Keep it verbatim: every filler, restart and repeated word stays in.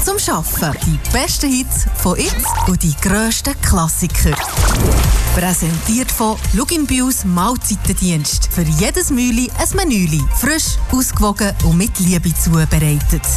zum Arbeiten. Die besten Hits von jetzt und die grössten Klassiker. Präsentiert von Luginbius Mahlzeitendienst. Für jedes Mühli ein Menüli. Frisch, ausgewogen und mit Liebe zubereitet.